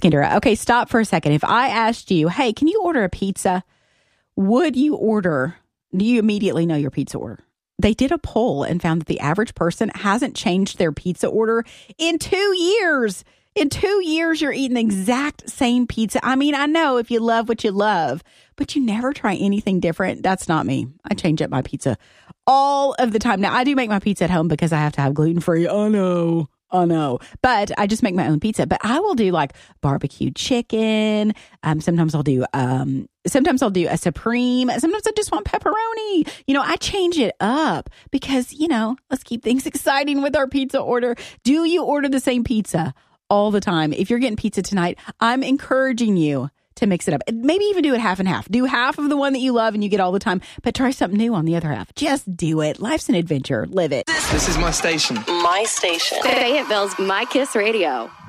Kendra. Okay, stop for a second. If I asked you, hey, can you order a pizza? Do you immediately know your pizza order? They did a poll and found that the average person hasn't changed their pizza order in 2 years. In 2 years, you're eating the exact same pizza. I mean, I know if you love what you love, but you never try anything different. That's not me. I change up my pizza all of the time. Now, I do make my pizza at home because I have to have gluten-free. Oh, no. But I just make my own pizza. But I will do like barbecue chicken. Sometimes I'll do a supreme. Sometimes I just want pepperoni. I change it up because, let's keep things exciting with our pizza order. Do you order the same pizza all the time? If you're getting pizza tonight, I'm encouraging you to mix it up. Maybe even do it half and half. Do half of the one that you love and you get all the time, but try something new on the other half. Just do it. Life's an adventure. Live it. This is my station. My station. Fayetteville's My Kiss Radio.